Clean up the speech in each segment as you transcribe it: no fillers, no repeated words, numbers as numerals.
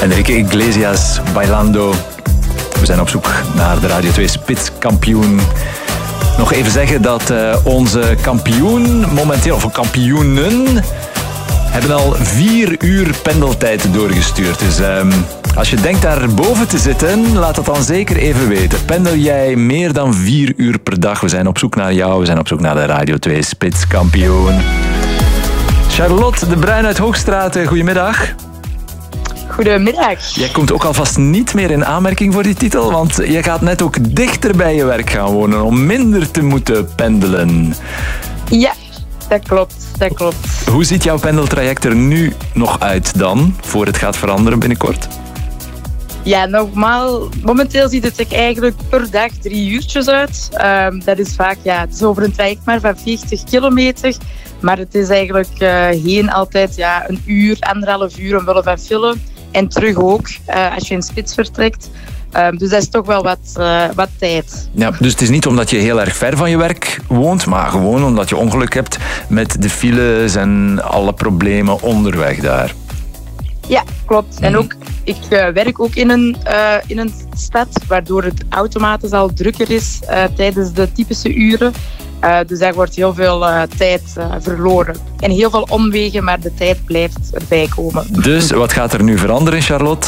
Enrique Iglesias, Bailando. We zijn op zoek naar de Radio 2 spitskampioen. Nog even zeggen dat onze kampioen momenteel, of kampioenen, hebben al 4 uur pendeltijd doorgestuurd. Dus als je denkt daar boven te zitten, laat dat dan zeker even weten. Pendel jij meer dan 4 uur per dag? We zijn op zoek naar jou. We zijn op zoek naar de Radio 2 spitskampioen. Charlotte de Bruin uit Hoogstraat, goedemiddag. Goedemiddag. Jij komt ook alvast niet meer in aanmerking voor die titel, want je gaat net ook dichter bij je werk gaan wonen om minder te moeten pendelen. Ja, dat klopt. Hoe ziet jouw pendeltraject er nu nog uit dan, voor het gaat veranderen binnenkort? Ja, momenteel ziet het er eigenlijk per dag 3 uurtjes uit. Dat is vaak, het is over een traject maar van 40 kilometer. Maar het is eigenlijk heen altijd 1 uur, 1,5 uur omwille van file. En terug ook, als je in spits vertrekt. Dus dat is toch wel wat tijd. Ja, dus het is niet omdat je heel erg ver van je werk woont, maar gewoon omdat je ongeluk hebt met de files en alle problemen onderweg daar. Ja, klopt. En ook, ik werk ook in een stad, waardoor het automatisch al drukker is tijdens de typische uren. Dus daar wordt heel veel tijd verloren. En heel veel omwegen, maar de tijd blijft erbij komen. Dus wat gaat er nu veranderen, Charlotte?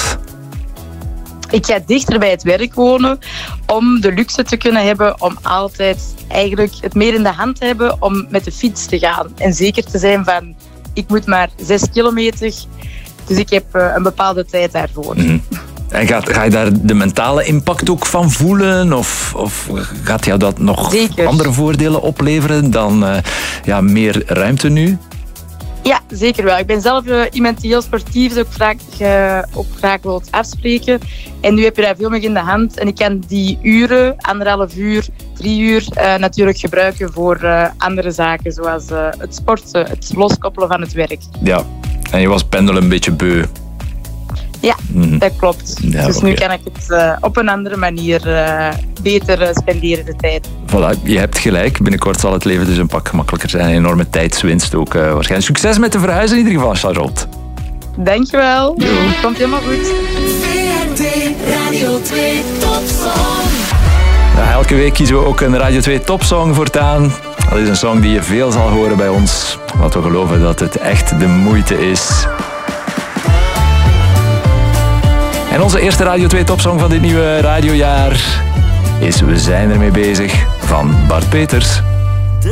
Ik ga dichter bij het werk wonen om de luxe te kunnen hebben om altijd eigenlijk het meer in de hand te hebben om met de fiets te gaan. En zeker te zijn van, ik moet maar 6 kilometer, dus ik heb een bepaalde tijd daarvoor. En ga je daar de mentale impact ook van voelen? Of gaat jou dat nog zeker andere voordelen opleveren dan meer ruimte nu? Ja, zeker wel. Ik ben zelf iemand die heel sportief is, ook graag wil afspreken. En nu heb je daar veel meer in de hand. En ik kan die uren, 1,5 uur, 3 uur, natuurlijk gebruiken voor andere zaken. Zoals het sporten, het loskoppelen van het werk. Ja, en je was pendelen een beetje beu. Ja, dat klopt. Ja, dus nu kan ik het op een andere manier beter spenderen, de tijd. Voilà, je hebt gelijk. Binnenkort zal het leven dus een pak gemakkelijker zijn. Een enorme tijdswinst ook waarschijnlijk. Succes met de verhuizen in ieder geval, Charlotte. Dankjewel. Komt helemaal goed. Radio 2 Topsong. Ja, elke week kiezen we ook een Radio 2 Topsong voortaan. Dat is een song die je veel zal horen bij ons. Wat we geloven dat het echt de moeite is. En onze eerste Radio 2 Topsong van dit nieuwe radiojaar is We zijn ermee bezig van Bart Peters.